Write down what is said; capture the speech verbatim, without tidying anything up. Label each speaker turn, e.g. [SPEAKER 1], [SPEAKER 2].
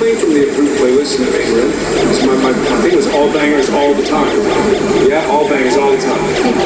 [SPEAKER 1] playing from the approved playlist in the main room. So my, my, my thing was all bangers all the time. Yeah, all bangers all the time.